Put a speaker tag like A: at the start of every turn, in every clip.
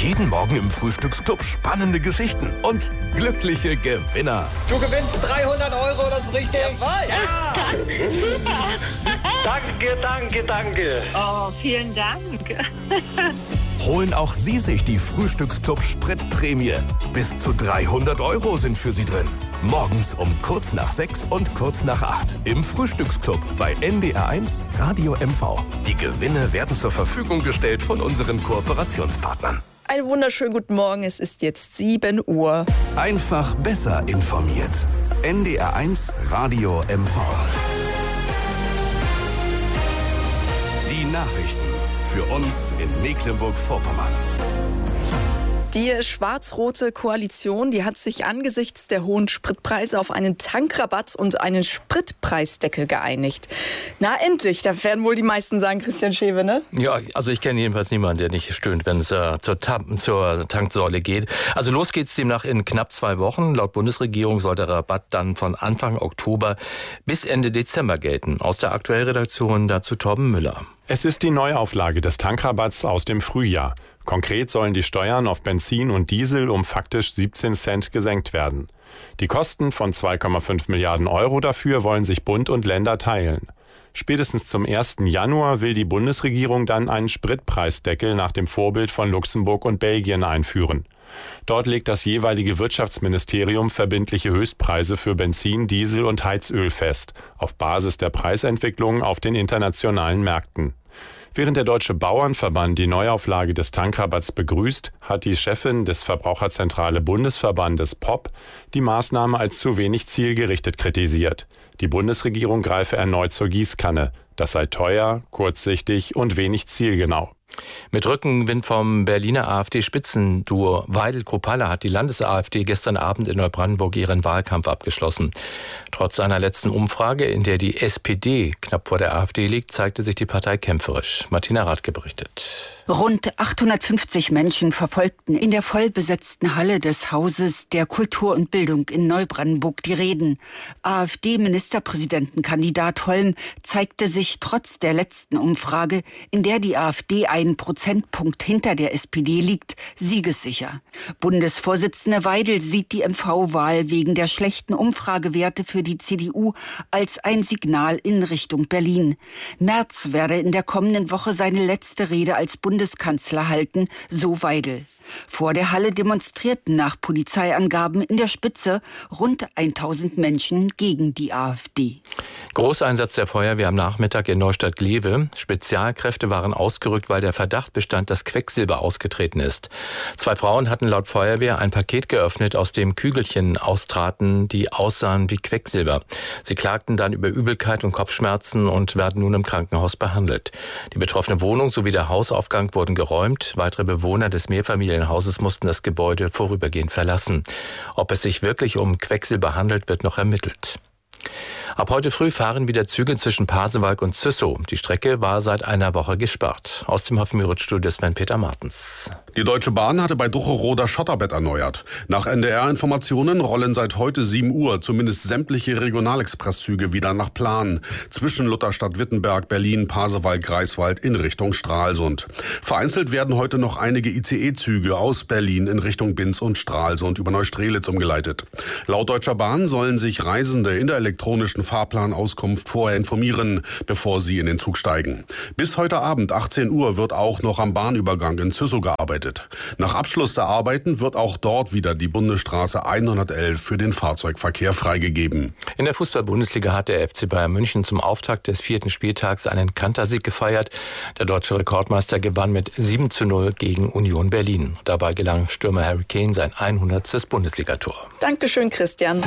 A: Jeden Morgen im Frühstücksclub spannende Geschichten und glückliche Gewinner.
B: Du gewinnst 300 €, das ist richtig.
C: Jawohl.
D: Ja. Danke.
C: Oh, vielen Dank.
A: Holen auch Sie sich die Frühstücksclub Spritprämie. Bis zu 300 € sind für Sie drin. Morgens um kurz nach 6 und kurz nach 8 im Frühstücksclub bei NDR1 Radio MV. Die Gewinne werden zur Verfügung gestellt von unseren Kooperationspartnern.
E: Einen wunderschönen guten Morgen, es ist jetzt 7 Uhr.
A: Einfach besser informiert. NDR1 Radio MV. Die Nachrichten für uns in Mecklenburg-Vorpommern.
E: Die schwarz-rote Koalition, die hat sich angesichts der hohen Spritpreise auf einen Tankrabatt und einen Spritpreisdeckel geeinigt. Na endlich, da werden wohl die meisten sagen, Christian Schewe, ne?
F: Ja, also ich kenne jedenfalls niemanden, der nicht stöhnt, wenn es zur Tanksäule geht. Also los geht's demnach in knapp 2 Wochen. Laut Bundesregierung soll der Rabatt dann von Anfang Oktober bis Ende Dezember gelten. Aus der Aktuellredaktion dazu Torben Müller.
G: Es ist die Neuauflage des Tankrabatts aus dem Frühjahr. Konkret sollen die Steuern auf Benzin und Diesel um faktisch 17 Cent gesenkt werden. Die Kosten von 2,5 Milliarden € dafür wollen sich Bund und Länder teilen. Spätestens zum 1. Januar will die Bundesregierung dann einen Spritpreisdeckel nach dem Vorbild von Luxemburg und Belgien einführen. Dort legt das jeweilige Wirtschaftsministerium verbindliche Höchstpreise für Benzin, Diesel und Heizöl fest, auf Basis der Preisentwicklung auf den internationalen Märkten. Während der Deutsche Bauernverband die Neuauflage des Tankrabatts begrüßt, hat die Chefin des Verbraucherzentrale Bundesverbandes POP die Maßnahme als zu wenig zielgerichtet kritisiert. Die Bundesregierung greife erneut zur Gießkanne. Das sei teuer, kurzsichtig und wenig zielgenau.
F: Mit Rückenwind vom Berliner AfD-Spitzenduo Weidel-Kruppalla hat die Landes-AfD gestern Abend in Neubrandenburg ihren Wahlkampf abgeschlossen. Trotz einer letzten Umfrage, in der die SPD knapp vor der AfD liegt, zeigte sich die Partei kämpferisch. Martina Radke berichtet.
H: Rund 850 Menschen verfolgten in der vollbesetzten Halle des Hauses der Kultur und Bildung in Neubrandenburg die Reden. AfD-Ministerpräsidentenkandidat Holm zeigte sich trotz der letzten Umfrage, in der die AfD einen Prozentpunkt hinter der SPD liegt, siegessicher. Bundesvorsitzende Weidel sieht die MV-Wahl wegen der schlechten Umfragewerte für die CDU als ein Signal in Richtung Berlin. Merz werde in der kommenden Woche seine letzte Rede als Bundeskanzler halten, so Weidel. Vor der Halle demonstrierten nach Polizeiangaben in der Spitze rund 1000 Menschen gegen die AfD.
F: Großeinsatz der Feuerwehr am Nachmittag in Neustadt-Glewe. Spezialkräfte waren ausgerückt, weil der Verdacht bestand, dass Quecksilber ausgetreten ist. 2 Frauen hatten laut Feuerwehr ein Paket geöffnet, aus dem Kügelchen austraten, die aussahen wie Quecksilber. Sie klagten dann über Übelkeit und Kopfschmerzen und werden nun im Krankenhaus behandelt. Die betroffene Wohnung sowie der Hausaufgang wurden geräumt. Weitere Bewohner des Mehrfamilienhauses mussten das Gebäude vorübergehend verlassen. Ob es sich wirklich um Quecksilber handelt, wird noch ermittelt. Ab heute früh fahren wieder Züge zwischen Pasewalk und Züssow. Die Strecke war seit einer Woche gesperrt. Aus dem Hof-Müritz-Studio Sven-Peter Martens.
I: Die Deutsche Bahn hatte bei Ducherow Schotterbett erneuert. Nach NDR-Informationen rollen seit heute 7 Uhr zumindest sämtliche Regionalexpresszüge wieder nach Plan. Zwischen Lutherstadt-Wittenberg, Berlin, Pasewalk, Greifswald in Richtung Stralsund. Vereinzelt werden heute noch einige ICE-Züge aus Berlin in Richtung Binz und Stralsund über Neustrelitz umgeleitet. Laut Deutscher Bahn sollen sich Reisende in der elektronischen Fahrplanauskunft vorher informieren, bevor sie in den Zug steigen. Bis heute Abend 18 Uhr wird auch noch am Bahnübergang in Züssow gearbeitet. Nach Abschluss der Arbeiten wird auch dort wieder die Bundesstraße 111 für den Fahrzeugverkehr freigegeben.
F: In der Fußball-Bundesliga hat der FC Bayern München zum Auftakt des 4. Spieltags einen Kantersieg gefeiert. Der deutsche Rekordmeister gewann mit 7:0 gegen Union Berlin. Dabei gelang Stürmer Harry Kane sein 100. Bundesligator.
E: Dankeschön, Christian.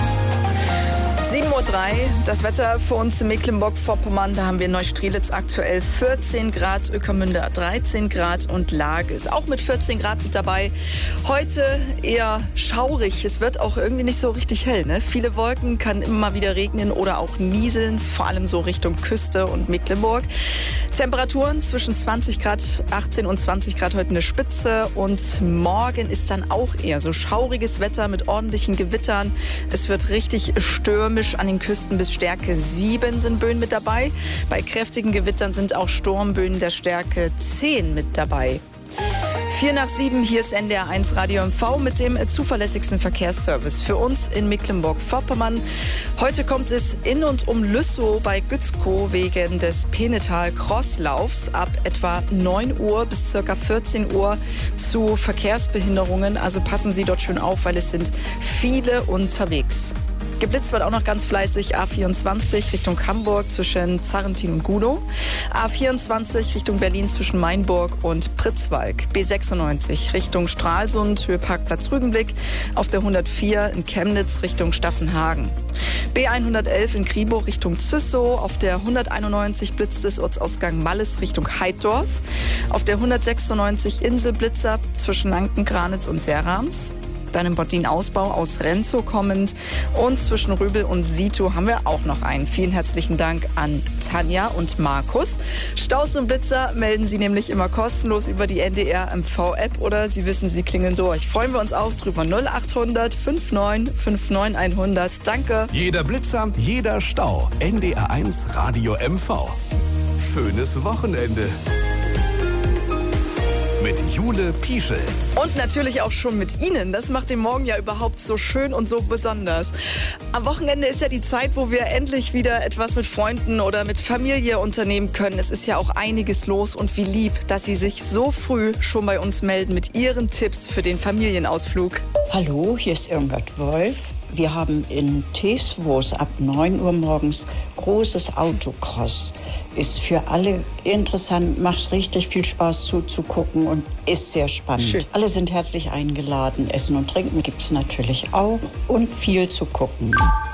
E: 7:03 Uhr, das Wetter für uns in Mecklenburg-Vorpommern. Da haben wir in Neustrelitz aktuell 14 Grad, Ueckermünde 13 Grad und Laage ist auch mit 14 Grad mit dabei. Heute eher schaurig, es wird auch irgendwie nicht so richtig hell, ne? Viele Wolken, kann immer mal wieder regnen oder auch nieseln, vor allem so Richtung Küste und Mecklenburg. Temperaturen zwischen 20 Grad, 18 und 20 Grad heute eine Spitze und morgen ist dann auch eher so schauriges Wetter mit ordentlichen Gewittern. Es wird richtig stürmisch an den Küsten, bis Stärke 7 sind Böen mit dabei. Bei kräftigen Gewittern sind auch Sturmböen der Stärke 10 mit dabei. 6:04, hier ist NDR1 Radio MV mit dem zuverlässigsten Verkehrsservice für uns in Mecklenburg-Vorpommern. Heute kommt es in und um Lüssow bei Gützkow wegen des Penetal-Crosslaufs ab etwa 9 Uhr bis ca. 14 Uhr zu Verkehrsbehinderungen. Also passen Sie dort schön auf, weil es sind viele unterwegs. Geblitzt wird auch noch ganz fleißig A24 Richtung Hamburg zwischen Zarrentin und Gudow. A24 Richtung Berlin zwischen Mainburg und Pritzwalk. B96 Richtung Stralsund, Höhe Parkplatz Rügenblick. Auf der 104 in Chemnitz Richtung Staffenhagen. B111 in Kribow Richtung Züssow. Auf der 191 blitzt es Ortsausgang Malles Richtung Heiddorf. Auf der 196 Inselblitzer zwischen Lanken-Granitz und Serrams. Dann im Bordin-Ausbau aus Renzow kommend. Und zwischen Rübel und Sito haben wir auch noch einen. Vielen herzlichen Dank an Tanja und Markus. Staus und Blitzer melden Sie nämlich immer kostenlos über die NDR MV-App oder Sie wissen, Sie klingeln durch. Freuen wir uns auch drüber. 0800 59 59 100. Danke.
A: Jeder Blitzer, jeder Stau. NDR1 Radio MV. Schönes Wochenende. Mit Jule Pieschel.
E: Und natürlich auch schon mit Ihnen. Das macht den Morgen ja überhaupt so schön und so besonders. Am Wochenende ist ja die Zeit, wo wir endlich wieder etwas mit Freunden oder mit Familie unternehmen können. Es ist ja auch einiges los und wie lieb, dass Sie sich so früh schon bei uns melden mit Ihren Tipps für den Familienausflug.
J: Hallo, hier ist Irmgard Wolf. Wir haben in Teeswoos ab 9 Uhr morgens großes Autocross. Ist für alle interessant, macht richtig viel Spaß zuzugucken und ist sehr spannend.
E: Schön.
J: Alle sind herzlich eingeladen. Essen und Trinken gibt es natürlich auch und viel zu gucken.